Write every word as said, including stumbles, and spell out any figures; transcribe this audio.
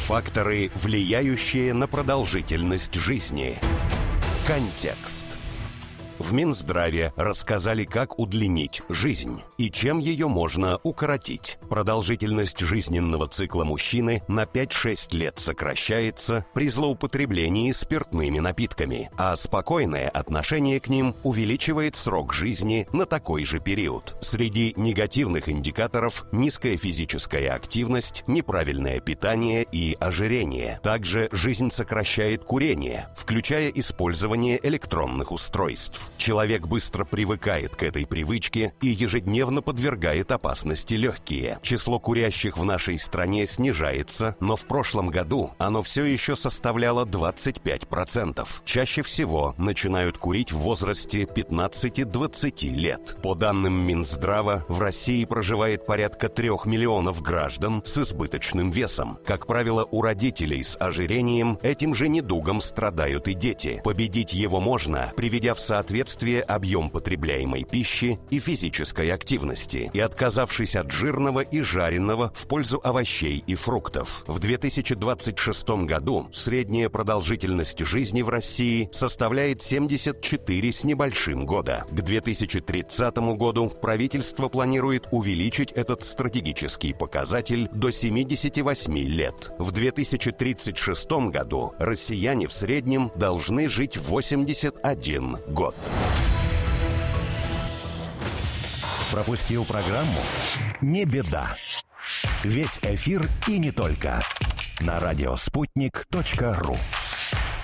Факторы, влияющие на продолжительность жизни. Контекст. В Минздраве рассказали, как удлинить жизнь и чем ее можно укоротить. Продолжительность жизненного цикла мужчины на пять-шесть лет сокращается при злоупотреблении спиртными напитками, а спокойное отношение к ним увеличивает срок жизни на такой же период. Среди негативных индикаторов – низкая физическая активность, неправильное питание и ожирение. Также жизнь сокращает курение, включая использование электронных устройств. Человек быстро привыкает к этой привычке и ежедневно подвергает опасности легкие. Число курящих в нашей стране снижается, но в прошлом году оно все еще составляло двадцать пять процентов. Чаще всего начинают курить в возрасте пятнадцати-двадцати лет. По данным Минздрава, в России проживает порядка трех миллионов граждан с избыточным весом. Как правило, у родителей с ожирением этим же недугом страдают и дети. Победить его можно, приведя в соответствие объем потребляемой пищи и физической активности, и отказавшись от жирного и жареного в пользу овощей и фруктов. В две тысячи двадцать шестом году средняя продолжительность жизни в России составляет семьдесят четыре с небольшим года. К две тысячи тридцатому году правительство планирует увеличить этот стратегический показатель до семидесяти восьми лет. В две тысячи тридцать шестом году россияне в среднем должны жить восемьдесят один год. Пропустил программу? Не беда. Весь эфир и не только. На радиоспутник точка ру.